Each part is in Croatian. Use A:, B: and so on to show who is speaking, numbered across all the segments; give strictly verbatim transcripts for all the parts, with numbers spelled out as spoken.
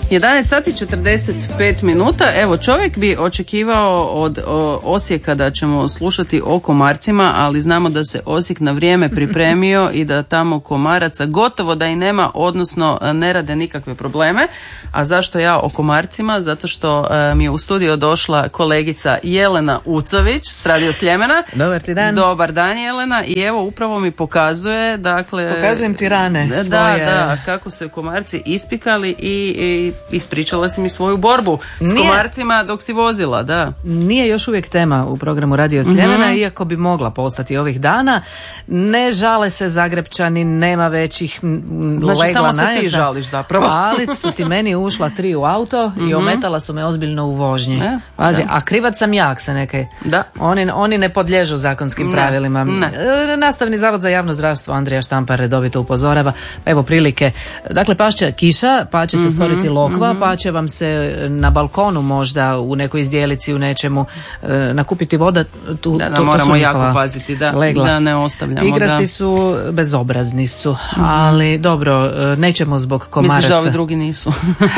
A: jedanaest sati četrdeset pet minuta. Evo, čovjek bi očekivao od o, Osijeka da ćemo slušati o komarcima, ali znamo da se Osijek na vrijeme pripremio i da tamo komaraca gotovo da i nema, odnosno ne rade nikakve probleme. A zašto ja o komarcima? Zato što e, mi je u studio došla kolegica Jelena Ucović s Radio Sljemena.
B: Dobar ti dan.
A: Dobar dan, Jelena. I evo, upravo mi pokazuje, dakle...
B: Pokazujem ti rane
A: da,
B: svoje.
A: Da, kako se komarci ispikali i, i ispričala si mi svoju borbu s
B: Nije.
A: komarcima dok si vozila, da.
B: Nije još uvijek tema u programu Radio Sljemena,
A: Mhm.
B: iako bi mogla postati ovih dana. Ne žale se Zagrepčani, nema većih m,
A: Znači,
B: legla
A: samo se ti
B: najezda.
A: žališ zapravo.
B: Ali su ti meni ušla tri u auto i ometala su me ozbiljno u vožnji.
A: E,
B: Pazi,
A: da.
B: a krivac sam jak se nekaj.
A: Da.
B: Oni, oni ne podliježu zakonskim
A: Ne,
B: pravilima.
A: ne.
B: E, Nastavni zavod za javno zdravstvo Andrija Štampar redovito upozorava. Evo prilike. Dakle, pašće kiša, pa će se stvoriti lokva, pa će vam se na balkonu možda u nekoj izdjelici, u nečemu e, nakupiti voda. Tu,
A: Da, da,
B: to, to
A: moramo
B: su
A: jako
B: njihova
A: paziti da,
B: legla.
A: da ne ostavljamo.
B: Tigrasti
A: Da.
B: su, bezobrazni su, ali dobro, e, nećemo zbog komaraca.
A: Misliš da ovi drugi nisu?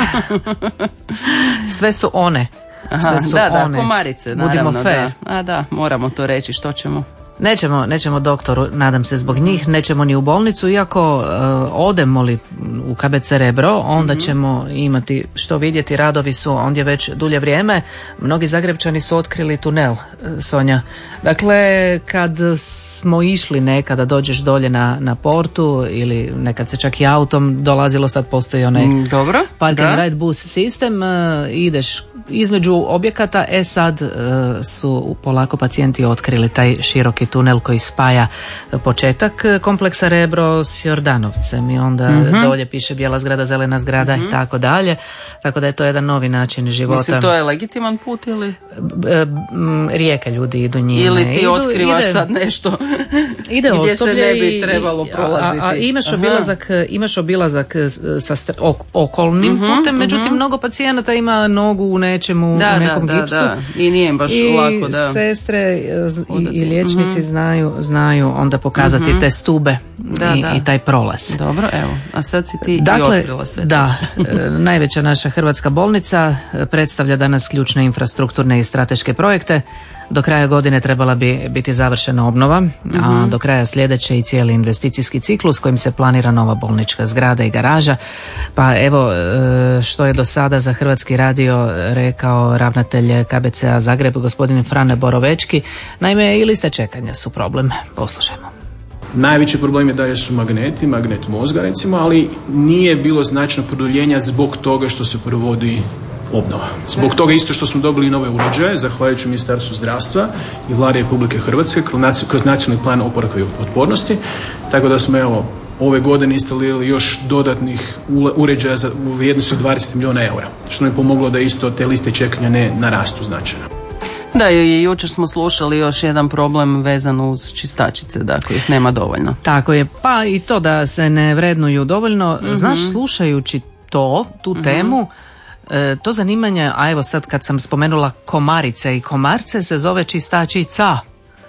B: Sve su one.
A: Aha,
B: Sve su
A: da, da,
B: one.
A: komarice,
B: Budimo
A: naravno,
B: fair.
A: da. A da, moramo to reći, što ćemo?
B: Nećemo, nećemo doktoru, nadam se zbog njih, nećemo ni u bolnicu, iako uh, odemo li u K B C Rebro, onda ćemo imati što vidjeti, radovi su ondje već dulje vrijeme. Mnogi Zagrepčani su otkrili tunel, uh, Sonja. Dakle, kad smo išli nekada, dođeš dolje na, na portu ili nekad se čak i autom dolazilo, sad postoji onaj
A: Mm, dobro.
B: park and
A: Da.
B: ride bus sistem, uh, ideš između objekata, e sad uh, su polako pacijenti otkrili taj široki tunel koji spaja početak kompleksa Rebro s Jordanovcem i onda dolje piše bijela zgrada, zelena zgrada i tako dalje. Tako da je to jedan novi način života.
A: Mislim, to je legitiman put ili?
B: B- e, m, Rijeke ljudi idu njime.
A: Ili ti
B: Idu-
A: otkrivaš
B: ide-
A: sad nešto
B: Ide
A: gdje se
B: osoblje
A: ne bi
B: i-
A: trebalo
B: i-
A: prolaziti.
B: A, a imaš
A: Aha.
B: obilazak, imaš obilazak e, sa str- ok- okolnim putem, međutim mnogo pacijenata ima nogu u nečemu,
A: Da,
B: u nekom
A: da, da,
B: gipsu.
A: da. I nije im baš
B: I
A: lako, da.
B: sestre e, z- i,
A: Odati.
B: i liječnici znaju, znaju onda pokazati te stube
A: Da,
B: i,
A: da.
B: i taj prolaz.
A: Dobro, evo, a sad si ti i
B: Dakle,
A: otkrila sve to.
B: da, e, najveća naša hrvatska bolnica e, predstavlja danas ključne infrastrukturne i strateške projekte. Do kraja godine trebala bi biti završena obnova, a do kraja sljedeće i cijeli investicijski ciklus kojim se planira nova bolnička zgrada i garaža. Pa evo e, što je do sada za Hrvatski radio rekao ravnatelj K B C A Zagreb, gospodin Frane Borovečki. Naime, i liste čekanja su problem. Poslušajmo.
C: Najveći problem je dalje su magneti, magnet mozga recimo, ali nije bilo značajnog produljenja zbog toga što se provodi obnova. Zbog toga isto što smo dobili nove uređaje, zahvaljujući Ministarstvu zdravstva i Vladi Republike Hrvatske kroz nacionalni plan oporavka i otpornosti, tako da smo evo ove godine instalirali još dodatnih uređaja za, u vrijednosti od dvadeset milijuna eura, što nam je pomoglo da isto te liste čekanja ne narastu značajno.
A: Da, i jučer smo slušali još jedan problem vezan uz čistačice, dakle ih nema dovoljno.
B: Tako je, pa i to da se ne vrednuju dovoljno. Znaš, slušajući to, tu temu, e, to zanimanje, a evo sad kad sam spomenula komarice i komarce, se zove čistačica.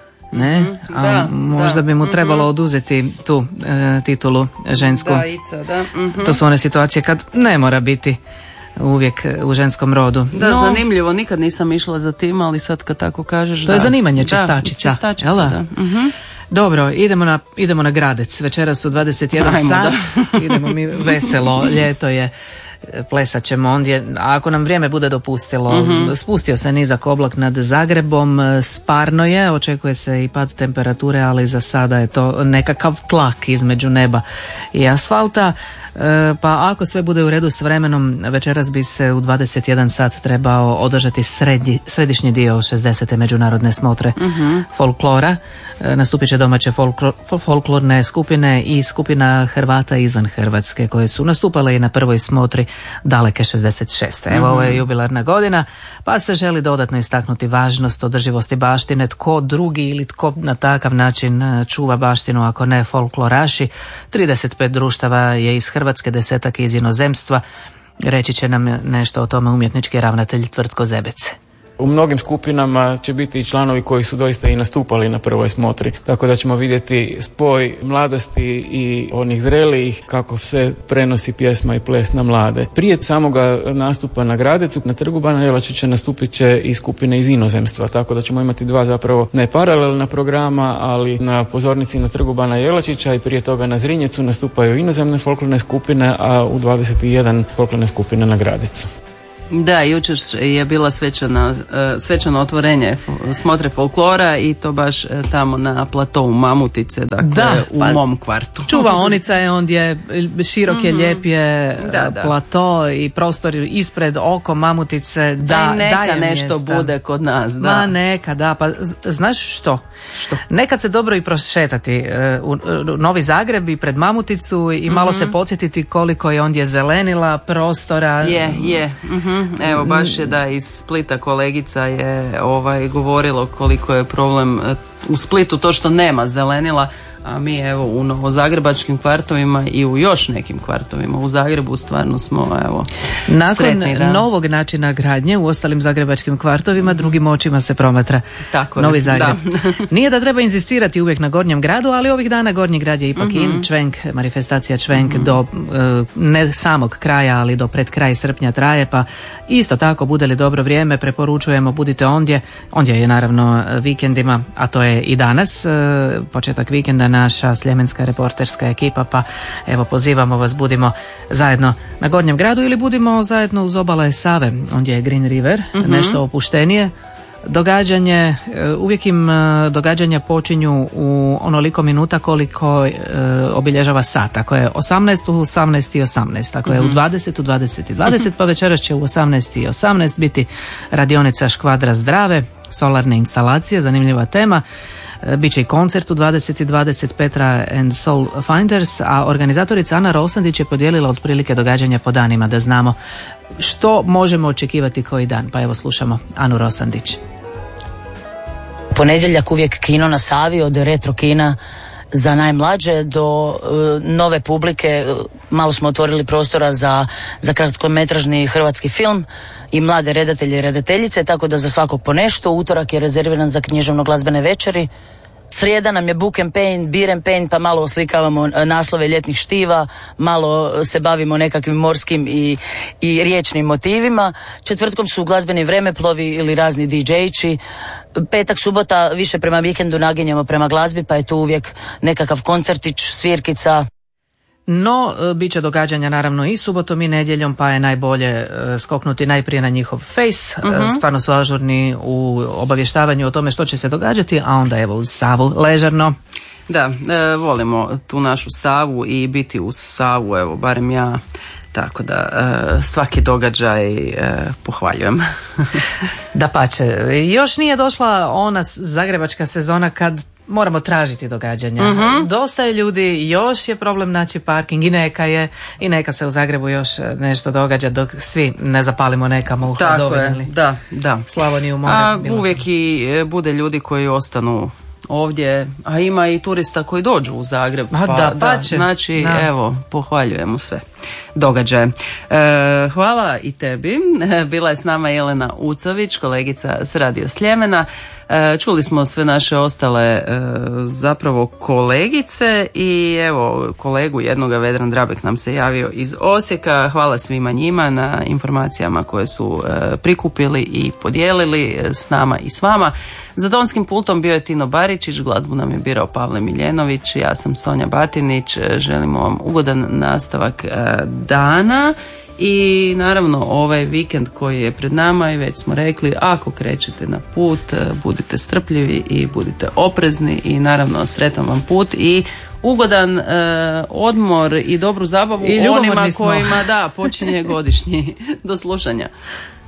B: Ne? A
A: Da,
B: možda
A: da.
B: bi mu trebalo oduzeti tu e, titulu žensku.
A: Da, Ica, da. Mhm.
B: To su one situacije kad ne mora biti uvijek u ženskom rodu.
A: Da,
B: No,
A: zanimljivo, nikad nisam išla za tim, ali sad kad tako kažeš,
B: To
A: da.
B: je zanimanje
A: Da,
B: čistačica,
A: čistačica,
B: jel da?
A: da. Mhm.
B: Dobro, idemo na, idemo na Gradec. Večeras u dvadeset jedan
A: Ajmo,
B: sat. Idemo mi veselo, ljeto je. Plesat ćemo ondje, a ako nam vrijeme bude dopustilo. Spustio se nizak oblak nad Zagrebom, sparno je, očekuje se i pad temperature, ali za sada je to nekakav tlak između neba i asfalta. E, pa ako sve bude u redu s vremenom, večeras bi se u dvadeset jedan sat trebao održati srednji, središnji dio šezdesete međunarodne smotre folklora. E, nastupit će domaće folklor, folklorne skupine i skupina Hrvata izvan Hrvatske koje su nastupale i na prvoj smotri daleke šezdeset šeste. Evo, ovo je jubilarna godina, pa se želi dodatno istaknuti važnost održivosti baštine. Tko drugi ili tko na takav način čuva baštinu ako ne folkloraši? trideset pet društava je iz Hrvatske, desetak iz inozemstva. Reći će nam nešto o tome umjetnički ravnatelj Tvrtko Zebec.
D: U mnogim skupinama će biti i članovi koji su doista i nastupali na prvoj smotri, tako da ćemo vidjeti spoj mladosti i onih zrelijih, kako se prenosi pjesma i ples na mlade. Prije samoga nastupa na Gradecu, na Trgu bana Jelačića nastupit će i skupine iz inozemstva, tako da ćemo imati dva zapravo ne paralelna programa, ali na pozornici na Trgu bana Jelačića i prije toga na Zrinjecu nastupaju inozemne folklorne skupine, a u dvadeset jedan folklorne skupine na Gradecu.
A: Da, jučer je bila svečana, svečano otvorenje smotre folklora i to baš tamo na platovu Mamutice, dakle da, u pa, mom kvartu.
B: Čuvaonica je ondje, širok je, mm-hmm. lijep je
A: da, da.
B: plato i prostor ispred oko Mamutice. Da,
A: da neka
B: daje
A: nešto
B: mjesta.
A: Bude kod nas. Da.
B: Ma neka, da, pa znaš što? Što? Nekad se dobro i prošetati u Novi Zagreb i pred Mamuticu i malo mm-hmm. se podsjetiti koliko je ondje zelenila prostora.
A: Je, je. Mm-hmm. Evo, baš je da iz Splita kolegica je ovaj govorilo koliko je problem u Splitu to što nema zelenila, a mi evo u novozagrebačkim kvartovima i u još nekim kvartovima u Zagrebu stvarno smo evo
B: nakon
A: sretni, da.
B: novog načina gradnje u ostalim zagrebačkim kvartovima drugim očima se promatra
A: Tako
B: Novi
A: je,
B: Zagreb.
A: Da.
B: Nije da treba inzistirati uvijek na Gornjem gradu, ali ovih dana Gornji grad je ipak mm-hmm. in, čvenk, manifestacija čvenk mm-hmm. do ne samog kraja, ali do pred kraj srpnja traje, pa isto tako bude li dobro vrijeme preporučujemo budite ondje. Ondje je naravno vikendima, a to je i danas početak vikenda naša sljemenska reporterska ekipa, pa evo pozivamo vas, budimo zajedno na Gornjem gradu ili budimo zajedno uz obale Save, ondje je Green River, mm-hmm. nešto opuštenije događanje, uvijek im događanja počinju u onoliko minuta koliko e, obilježava sat, ako je osamnaest u osamnaest i osamnaest, ako je u dvadeset u dvadeset i dvadeset, pa večeras će u osamnaest i osamnaest biti radionica Škvadra zdrave, solarne instalacije, zanimljiva tema. Biće i koncert u dvadeset i dvadeset Petra and Soul Finders, a organizatorica Ana Rosandić je podijelila otprilike događanja po danima da znamo što možemo očekivati koji dan. Pa evo slušamo Anu Rosandić.
E: Ponedjeljak uvijek kino na Savi, od retro kina za najmlađe do uh, nove publike. Malo smo otvorili prostora za, za kratkometražni hrvatski film i mlade redatelje i redateljice, tako da za svakog po nešto. Utorak je rezerviran za književno-glazbene večeri. Srijeda nam je book and paint, beer and paint, pa malo oslikavamo naslove ljetnih štiva, malo se bavimo nekakvim morskim i, i riječnim motivima. Četvrtkom su glazbeni vremeplovi ili razni di džejči. Petak, subota više prema vikendu naginjemo prema glazbi, pa je tu uvijek nekakav koncertić, svirkica.
B: No, bit će događanja naravno i subotom i nedjeljom, pa je najbolje skoknuti najprije na njihov face. Uh-huh. Stvarno su ažurni u obavještavanju o tome što će se događati, a onda evo uz Savu ležerno.
A: Da, e, volimo tu našu Savu i biti uz Savu, evo, barem ja, tako da e, svaki događaj e, pohvaljujem.
B: Dapače, još nije došla ona zagrebačka sezona kad moramo tražiti događanja. Uh-huh. Dosta je ljudi, još je problem naći parking i neka je, i neka se u Zagrebu još nešto događa dok svi ne zapalimo nekamo u hladovini.
A: Da, da.
B: Slavoniju more.
A: A uvijek i bude ljudi koji ostanu ovdje, a ima i turista koji dođu u Zagreb.
B: Pa,
A: pa
B: da,
A: da, znači, da. Evo, pohvaljujemo sve događaje. E, hvala i tebi. Bila je s nama Jelena Ucović, kolegica s Radio Sljemena. E, čuli smo sve naše ostale e, zapravo kolegice i evo kolegu jednoga, Vedran Drabek nam se javio iz Osijeka. Hvala svima njima na informacijama koje su e, prikupili i podijelili s nama i s vama. Za tonskim pultom bio je Tino Baričić, glazbu nam je birao Pavle Miljenović, ja sam Sonja Batinić, želimo vam ugodan nastavak dana i naravno ovaj vikend koji je pred nama i već smo rekli, ako krećete na put, budite strpljivi i budite oprezni i naravno sretan vam put i ugodan e, odmor i dobru zabavu
B: I
A: onima kojima da počinje godišnji. Do slušanja.